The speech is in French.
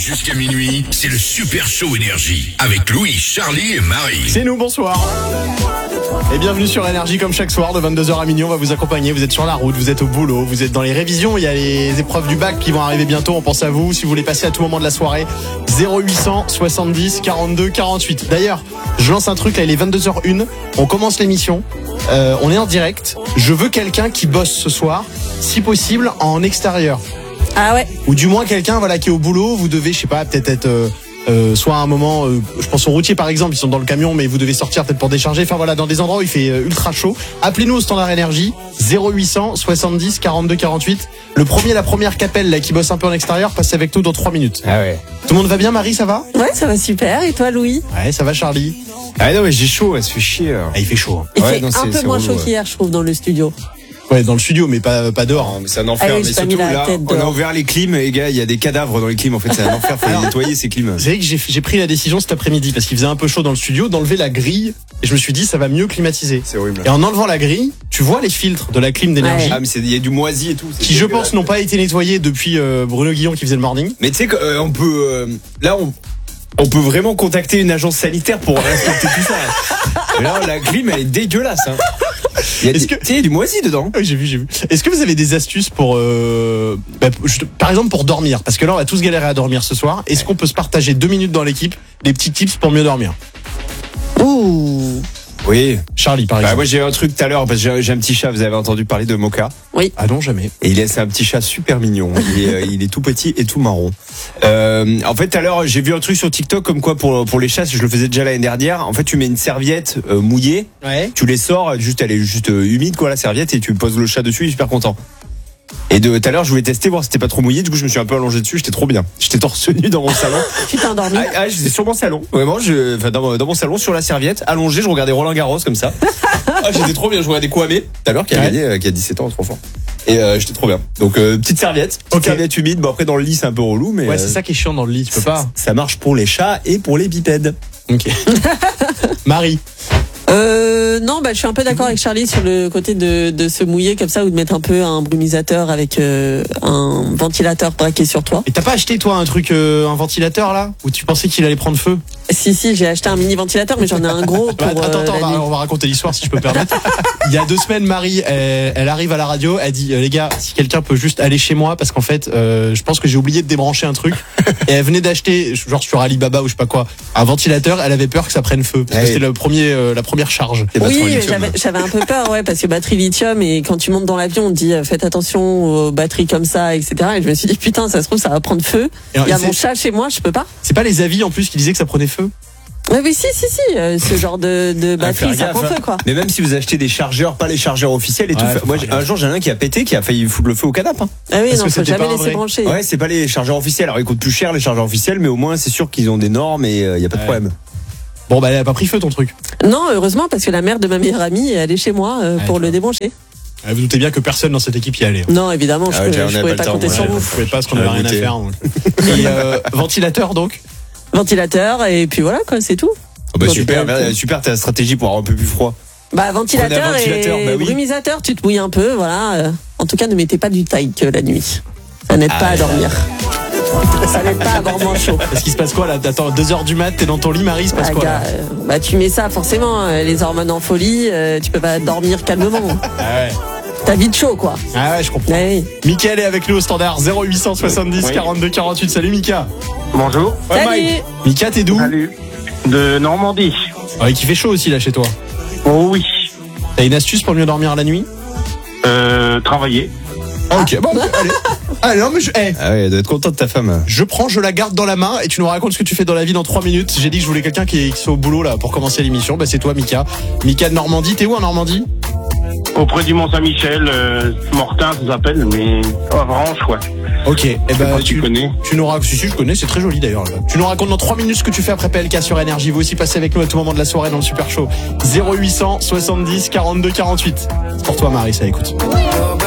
Jusqu'à minuit, c'est le Super Show Énergie avec Louis, Charlie et Marie. C'est nous, bonsoir. Et bienvenue sur Énergie comme chaque soir de 22h à minuit. On va vous accompagner. Vous êtes sur la route, vous êtes au boulot, vous êtes dans les révisions. Il y a les épreuves du bac qui vont arriver bientôt. On pense à vous. Si vous voulez passer à tout moment de la soirée, 0800 70 42 48. D'ailleurs, je lance un truc là, il est 22h01. On commence l'émission. On est en direct. Je veux quelqu'un qui bosse ce soir, si possible en extérieur. Ah ouais. Ou du moins quelqu'un qui est au boulot. Vous devez, je sais pas, peut-être être soit à un moment, je pense aux routiers par exemple, ils sont dans le camion mais vous devez sortir peut-être pour décharger. Enfin voilà, dans des endroits où il fait ultra chaud. Appelez-nous au standard énergie 0800 70 42 48. La première qu'appelle là qui bosse un peu en extérieur passe avec nous dans 3 minutes. Ah ouais. Tout le monde va bien, Marie, ça va? Ouais, ça va super. Et toi, Louis? Ouais, ça va, Charlie? Ah non mais j'ai chaud, ça fait chier. Ah, il fait chaud. Hein. Il Ouais, fait non, un peu c'est moins relou, chaud ouais. qu'hier, je trouve, dans le studio. Ouais, dans le studio mais pas dehors. Non, mais c'est un enfer. Ah oui, mais j'ai pas surtout mis la là, tête on a dehors. ouvert les clims, les gars, il y a des cadavres dans les clims. En fait, c'est un enfer. Faut les nettoyer ces clims. Vous savez que j'ai pris la décision cet après-midi parce qu'il faisait un peu chaud dans le studio d'enlever la grille et je me suis dit ça va mieux climatiser. C'est horrible. Et en enlevant la grille, tu vois les filtres de la clim d'énergie Ah mais il y a du moisi et tout. c'est qui je dégueulasse. pense n'ont pas été nettoyés depuis Bruno Guillon qui faisait le morning. Mais tu sais qu'on peut là on peut vraiment contacter une agence sanitaire pour respecter tout ça. Là la clim elle est dégueulasse. Hein. Il y a Est-ce tu sais, il y a du moisi dedans. Oui, j'ai vu. Est-ce que vous avez des astuces pour, par exemple, pour dormir? Parce que là, on va tous galérer à dormir ce soir. Est-ce qu'on peut se partager 2 minutes dans l'équipe des petits tips pour mieux dormir? Ouh. Oui. Charlie, par Bah exemple. moi j'ai un truc tout à l'heure parce que j'ai un petit chat. Vous avez entendu parler de Mocha? Ah non, jamais. Et c'est un petit chat super mignon. Il est tout petit et tout marron. En fait, tout à l'heure, j'ai vu un truc sur TikTok comme quoi pour les chats, je le faisais déjà l'année dernière. En fait, tu mets une serviette mouillée, Ouais. tu les sors, elle est juste humide quoi la serviette et tu poses le chat dessus, il est super content. Et tout à l'heure, je voulais tester voir si c'était pas trop mouillé. Du coup, je me suis un peu allongé dessus. J'étais trop bien. J'étais torse nu dans mon salon. Tu t'es endormi? J'étais sur mon salon. Vraiment, dans mon salon sur la serviette, allongé, je regardais Roland Garros comme ça. J'étais trop bien. Je regardais Kwame tout à l'heure qui a gagné, qui a 17 ans, trop fort. Et j'étais trop bien. Donc petite serviette humide. Bon après dans le lit c'est un peu relou, mais Ouais, c'est ça qui est chiant dans le lit, tu peux pas. Ça marche pour les chats et pour les bipèdes. Ok. Marie. Non, je suis un peu d'accord avec Charlie sur le côté de se mouiller comme ça ou de mettre un peu un brumisateur avec un ventilateur braqué sur toi. Et t'as pas acheté toi un truc, un ventilateur là, où tu pensais qu'il allait prendre feu? Si, j'ai acheté un mini ventilateur, mais j'en ai un gros pour Attends, la nuit. on va raconter l'histoire si je peux me permettre. Il y a 2 semaines, Marie, elle arrive à la radio, elle dit les gars, si quelqu'un peut juste aller chez moi parce qu'en fait, je pense que j'ai oublié de débrancher un truc. Et elle venait d'acheter, genre sur Alibaba ou je sais pas quoi, un ventilateur. Elle avait peur que ça prenne feu parce que c'était la première charge. Oui, mais j'avais un peu peur, ouais, parce que batterie lithium et quand tu montes dans l'avion, on te dit faites attention aux batteries comme ça, etc. Et je me suis dit putain, ça se trouve ça va prendre feu. Et Il y a mon chat chez moi, je peux pas. C'est pas les avis en plus qui disaient que ça prenait feu? Oui, si, ce genre de batterie, ça prend feu, quoi. Mais même si vous achetez des chargeurs, pas les chargeurs officiels et tout. Moi, un jour, j'ai un qui a pété, qui a failli foutre le feu au canapé. Hein. Ah oui, Parce non, que faut c'était jamais pas un laisser vrai. brancher. Ouais, c'est pas les chargeurs officiels. Alors, ils coûtent plus cher les chargeurs officiels, mais au moins, c'est sûr qu'ils ont des normes et il y a pas de problème. Bon, elle a pas pris feu ton truc. Non, heureusement, parce que la mère de ma meilleure amie, elle est chez moi pour le débrancher. Vous doutez bien que personne dans cette équipe y allait. Non, évidemment, je on pouvais avait pas pas le compter temps, sur ouais. vous. Vous pouvez pas parce qu'on avait On a rien à goûté. faire. Donc. Et ventilateur donc. Ventilateur, et puis voilà, quoi, c'est tout. Super, t'as la stratégie pour avoir un peu plus froid. Ventilateur, Prenez un ventilateur, et bah oui. brumisateur, tu te mouilles un peu, voilà. En tout cas, ne mettez pas du taille la nuit. Ça n'aide pas à dormir. Ça n'aide pas à avoir moins chaud. Est-ce qu'il se passe quoi là? T'attends 2h du mat, t'es dans ton lit, Marie, il se passe quoi là? Tu mets ça forcément, les hormones en folie, tu peux pas dormir calmement. Ah ouais. T'as vite chaud, quoi. Ah ouais, je comprends. Ouais. Mickaël est avec nous au standard 0870 42 48. Salut Mika. Bonjour. Salut. Mike. Mika, t'es d'où? Salut. De Normandie. Ah, il fait chaud aussi là chez toi. Oh oui. T'as une astuce pour mieux dormir la nuit? Travailler. Ok, bon, allez. Allez, non, mais Ah ouais, elle doit être contente de ta femme. je la garde dans la main et tu nous racontes ce que tu fais dans la vie dans 3 minutes. J'ai dit que je voulais quelqu'un qui soit au boulot là pour commencer l'émission. C'est toi, Mika. Mika de Normandie. T'es où en Normandie? Auprès du Mont-Saint-Michel, Mortain, ça s'appelle, mais Avranches, quoi. Ok, tu connais. Tu nous racontes, si, je connais, c'est très joli d'ailleurs. Tu nous racontes dans 3 minutes ce que tu fais après PLK sur Énergie. Vous aussi passez avec nous à tout moment de la soirée dans le Super Show. 0800 70 42 48. C'est pour toi, Marie, ça écoute.